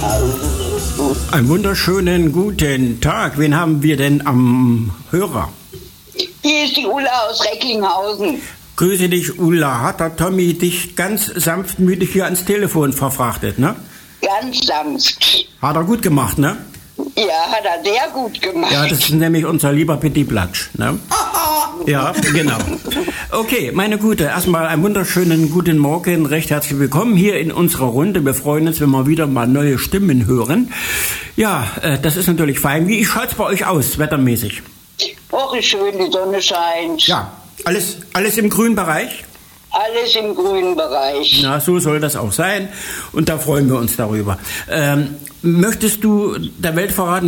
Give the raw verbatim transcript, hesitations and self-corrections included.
Einen wunderschönen guten Tag. Wen haben wir denn am Hörer? Hier ist die Ulla aus Recklinghausen. Grüße dich, Ulla. Hat der Tommy dich ganz sanftmütig hier ans Telefon verfrachtet, ne? Ganz sanft. Hat er gut gemacht, ne? Ja, hat er sehr gut gemacht. Ja, das ist nämlich unser lieber Petit Platsch, ne? Ja, genau. Okay, meine Gute, erstmal einen wunderschönen guten Morgen, recht herzlich willkommen hier in unserer Runde. Wir freuen uns, wenn wir wieder mal neue Stimmen hören. Ja, äh, das ist natürlich fein. Wie schaut's bei euch aus, wettermäßig? Och, ist schön, die Sonne scheint. Ja, alles, alles im grünen Bereich? Alles im grünen Bereich. Na, so soll das auch sein und da freuen wir uns darüber. Ähm, möchtest du der Welt verraten,